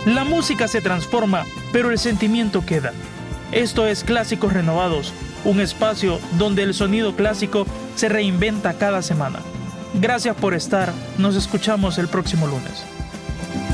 La música se transforma, pero el sentimiento queda. Esto es Clásicos Renovados, un espacio donde el sonido clásico se reinventa cada semana. Gracias por estar, nos escuchamos el próximo lunes.